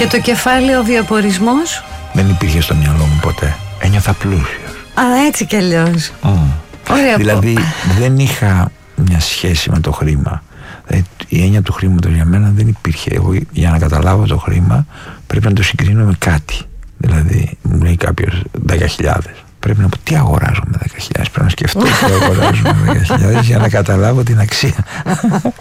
Και το κεφάλαιο βιοπορισμός δεν υπήρχε στο μυαλό μου ποτέ. Ένιωθα πλούσιος. Α, έτσι κι αλλιώς. Ωραία. Δηλαδή δεν είχα μια σχέση με το χρήμα. Η έννοια του χρήματος για μένα δεν υπήρχε. Εγώ για να καταλάβω το χρήμα πρέπει να το συγκρίνω με κάτι. Δηλαδή μου λέει κάποιος 10.000. Πρέπει να πω τι αγοράζω με 10.000. Πρέπει να σκεφτώ τι αγοράζω με 10.000 για να καταλάβω την αξία.